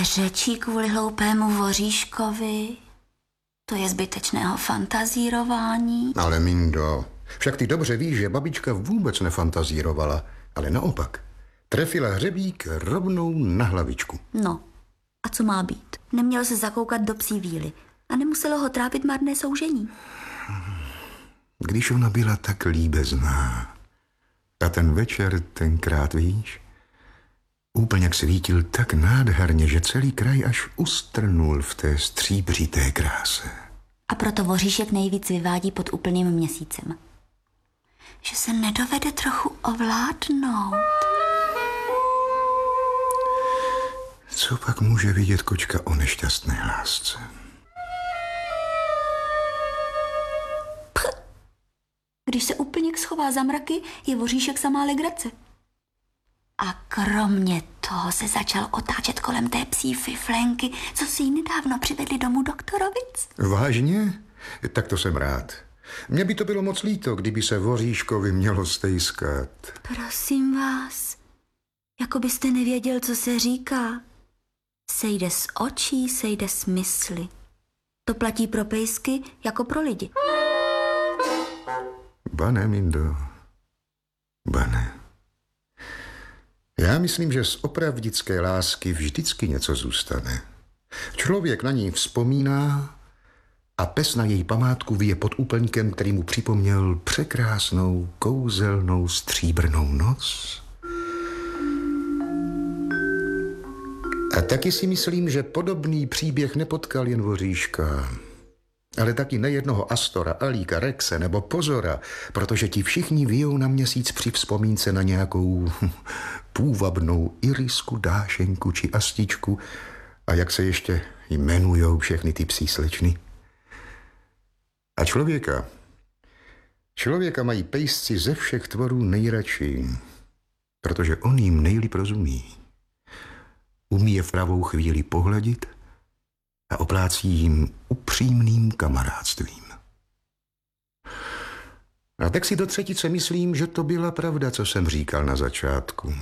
takové řečí kvůli hloupému voříškovi. To je zbytečného fantazírování. Ale Mindo, však ty dobře víš, že babička vůbec nefantazírovala, ale naopak. Trefila hřebík rovnou na hlavičku. No, a co má být? Neměl se zakoukat do psí víly a nemuselo ho trápit marné soužení. Když ona byla tak líbezná. A ten večer tenkrát, víš, úplně svítil tak nádherně, že celý kraj až ustrnul v té stříbřité kráse. A proto voříšek nejvíc vyvádí pod úplným měsícem. Že se nedovede trochu ovládnout. Co pak může vidět kočka o nešťastné lásce? Když se úplně schová za mraky, je voříšek samá legrace. A kromě toho se začal otáčet kolem té psí fiflenky, co si ji nedávno přivedli domů doktorovic. Vážně? Tak to jsem rád. Mně by to bylo moc líto, kdyby se voříškovi mělo stejskat. Prosím vás, jako byste nevěděl, co se říká. Sejde z očí, sejde z mysli. To platí pro pejsky jako pro lidi. Bane, Mindo. Bane. Já myslím, že z opravdické lásky vždycky něco zůstane. Člověk na ní vzpomíná a pes na její památku vyje pod úplňkem, který mu připomněl překrásnou, kouzelnou, stříbrnou noc. A taky si myslím, že podobný příběh nepotkal jen voříška, ale taky nejednoho Astora, Alíka, Rexe nebo Pozora, protože ti všichni vyjou na měsíc při vzpomínce na nějakou půvabnou Irisku, Dášenku či Astičku a jak se ještě jmenujou všechny ty psí slečny. A člověka mají pejsci ze všech tvorů nejradši, protože on jim nejlíp rozumí. Umí je v pravou chvíli pohladit a oplácí jim upřímným kamarádstvím. A tak si do třetice myslím, že to byla pravda, co jsem říkal na začátku.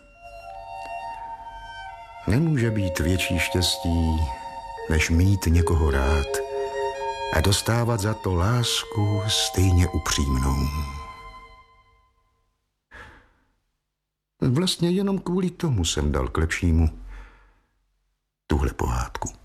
Nemůže být větší štěstí, než mít někoho rád a dostávat za to lásku stejně upřímnou. Vlastně jenom kvůli tomu jsem dal k lepšímu tuhle pohádku.